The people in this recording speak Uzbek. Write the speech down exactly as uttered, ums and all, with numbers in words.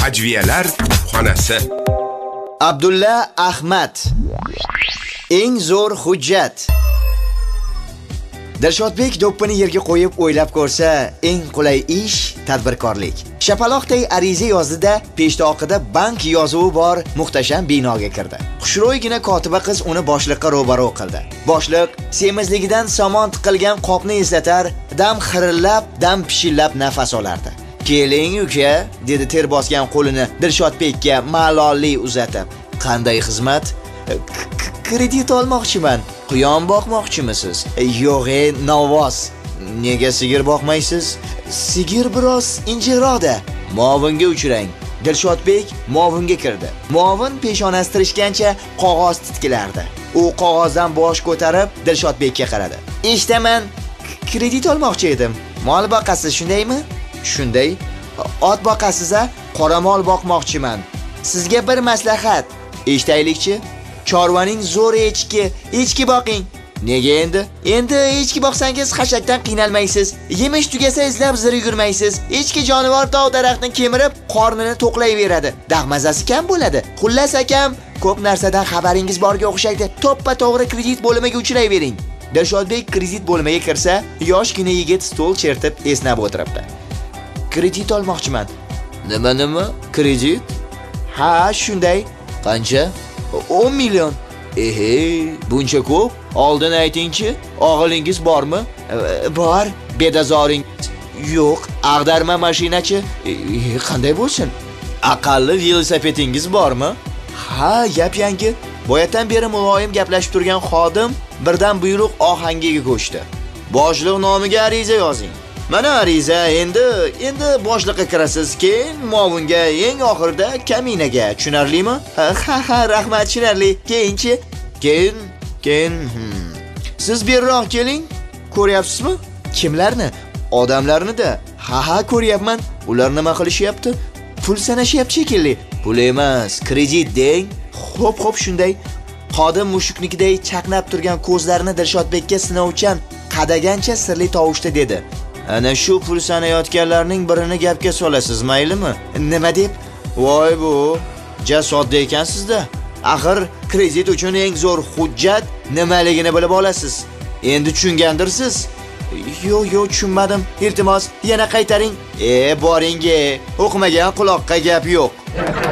Ajviyalar xonasi. Abdulla Ahmad. Eng zo'r hujjat. Dilshodbek do'ppini yerga qo'yib o'ylab ko'rsa, eng qulay ish tadbirkorlik. Shapaloqday ariza yozdi-da, peshtoqida bank yozuvi bor muhtasham binoga kirdi. Xushro'ygina kotiba qiz uni boshliqqa ro'baro qildi. Boshliq semizligidan somon tiqilgan qopni eslatar, dam xirillab, dam pishillab nafas olardi. "Keling uka", dedi ter bosgan qo'lini Dilshodbekka malolli uzatib. "Qanday xizmat?" "Kredit olmoqchiman." "Quyon boqmoqchimisiz?" "Yo'q, novoz." "Nega sigir boqmaysiz?" "Sigir biroz injiqroqda." "Muovinga uchrang." Dilshodbek muovinga kirdi. Muovin peshonasi tirishgancha qog'oz titkilardi. U qog'ozdan bosh ko'tarib Dilshodbekka qaradi. "Eshitaman, kredit olmoqchi edim. Mol boqasiz, shundaymi?" "Shunday." "Ot boqasiz-a?" "Qoramol boqmoqchiman. Sizga bir maslahat." "Eshitaylikchi." "Chorvaning zo'r echki, echki boqing." "Nega endi?" "Endi echki boqsangiz xashakdan qiynalmaysiz. Yemish tugasa izlab zir yugurmaysiz. Echki jonivor tog' daraxtni kemirib, qornini to'qlayveradi. Dag'mazasi kam bo'ladi. Xullas akam, ko'p narsadan xabaringiz borga o'xshaydi. To'ppa-to'g'ri kredit bo'limiga uchrayvering." Dilshodbek kredit bo'limiga kirsa, yoshgina yigit stol chertib esnab o'tiribdi. "Kredit olmoqchiman." "Nima nima? Kredit?" "Ha, shunday." "Qancha?" o'n million. "Ehe, buncha ko'p? Oldin aytingchi, og'ilingiz bormi?" "Bor." "Bedazoring?" "Yo'q." "Ag'darma mashinachi?" "E, qanday bo'lsin?" "Aqalli velosipedingiz bormi?" "Ha, gap yangi." Boyatdan beri muloyim gaplashib turgan xodim birdan buyruq ohangiga ko'chdi. "Boshliq nomiga ariza yozing." "Mana ariza, endi endi boshliqqa kirasiz, keyin muovinga, eng oxirida kaminaga. Tushunarlimi?" "Ha ha, rahmat, tushunarli. Keyinchi?" "Keyin, keyin hmm. Siz beriroq keling. Ko'ryapsizmi?" "Kimlarni?" "Odamlarni-da." "Ha ha, ko'ryapman. Ular nima qilishyapti?" "Pul sanashyapti shekilli." "Pul emas, kredit deng." "Xo'p, xo'p, shunday." Xodim mushuknikiday chaqnab turgan ko'zlarini Dilshodbekka sinovchan qadagancha sirli tovushda dedi. "Ana shu pul sanayotganlarning birini gapga solasiz, maylimi?" "Nima deb?" "Voy bu, ja sodda ekansizda. Axir kredit uchun eng zo'r hujjat nimaligini bilib olasiz. Endi tushungandirsiz." "Yo'q, yo'q, tushunmadim. Iltimos, yana qaytaring." "E, boring, o'qimagan quloqqa gap yo'q."